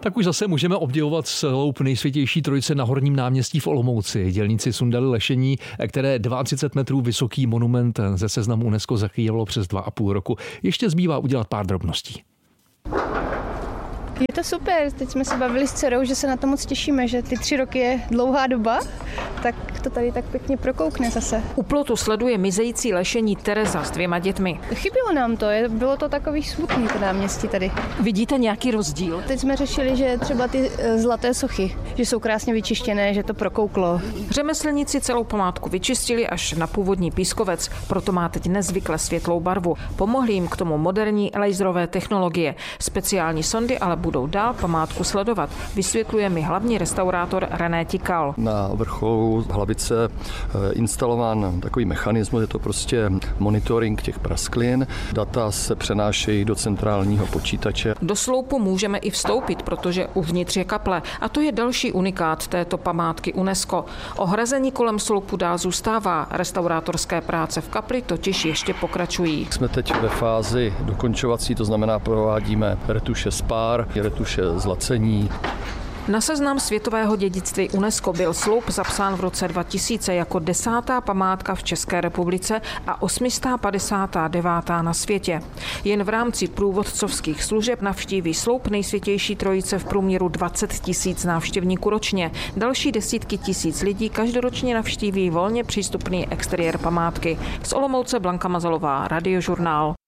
Tak už zase můžeme obdivovat sloup Nejsvětější trojice na Horním náměstí v Olomouci. Dělníci sundali lešení, které 32 metrů vysoký monument ze seznamu UNESCO zachytilo přes 2,5 roku. Ještě zbývá udělat pár drobností. Je to super, teď jsme se bavili s dcerou, že se na to moc těšíme, že ty 3 roky je dlouhá doba, tak to tady tak pěkně prokoukne zase. U plotu sleduje mizející lešení Tereza s 2 dětmi. Chybělo nám to, bylo to takový smutný to náměstí tady. Vidíte nějaký rozdíl? Teď jsme řešili, že třeba ty zlaté sochy, že jsou krásně vyčištěné, že to prokouklo. Řemeslníci celou památku vyčistili až na původní pískovec, proto má teď nezvykle světlou barvu. Pomohly jim k tomu moderní laserové technologie. Speciální sondy ale budou dál památku sledovat, vysvětluje mi hlavní restaurátor René Tikal. Na vrcholu hlavice instalován takový mechanismus, je to prostě monitoring těch prasklin. Data se přenášejí do centrálního počítače. Do sloupu můžeme i vstoupit, protože uvnitř je kaple a to je další unikát této památky UNESCO. Ohrazení kolem sloupu dál zůstává, restaurátorské práce v kapli totiž ještě pokračují. Jsme teď ve fázi dokončovací, to znamená provádíme retuše spár, retuše zlacení. Na seznam světového dědictví UNESCO byl sloup zapsán v roce 2000 jako 10. památka v České republice a 859. na světě. Jen v rámci průvodcovských služeb navštíví sloup Nejsvětější trojice v průměru 20 000 návštěvníků ročně. Další desítky tisíc lidí každoročně navštíví volně přístupný exteriér památky. Z Olomouce Blanka Mazalová, Radiožurnál.